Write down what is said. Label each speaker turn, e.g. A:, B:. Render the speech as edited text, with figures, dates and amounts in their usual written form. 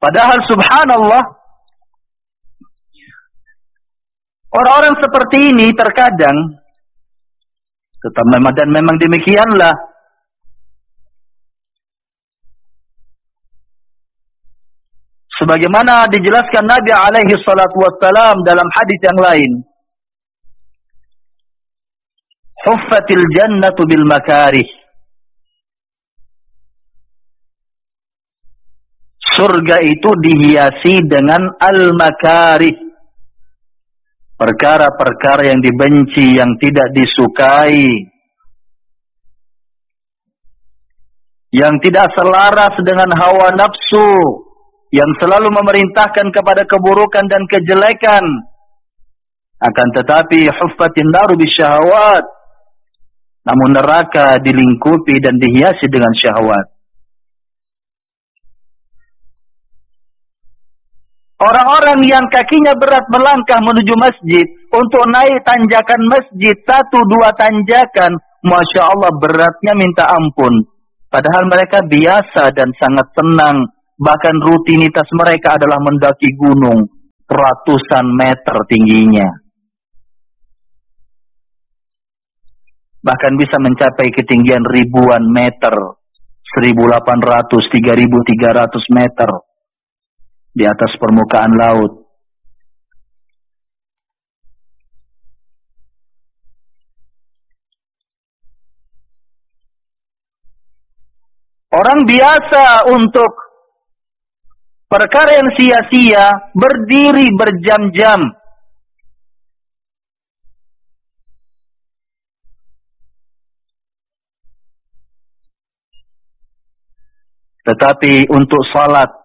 A: Padahal subhanallah, orang-orang seperti ini terkadang, dan memang demikianlah, sebagaimana dijelaskan Nabi alaihi salatu wassalam dalam hadis yang lain, huffatil jannatu bil makarih. Surga itu dihiasi dengan al-makarih. Perkara-perkara yang dibenci, yang tidak disukai, yang tidak selaras dengan hawa nafsu, yang selalu memerintahkan kepada keburukan dan kejelekan. Akan tetapi huffatin naru bisyahawat. Namun neraka dilingkupi dan dihiasi dengan syahwat. Orang-orang yang kakinya berat melangkah menuju masjid, untuk naik tanjakan masjid, 1-2 tanjakan, Masya Allah beratnya minta ampun. Padahal mereka biasa dan sangat senang. Bahkan rutinitas mereka adalah mendaki gunung, ratusan meter tingginya. Bahkan bisa mencapai ketinggian ribuan meter, 1.800, 3.300 meter. Di atas permukaan laut. Orang biasa untuk perkara yang sia-sia berdiri berjam-jam. Tetapi untuk salat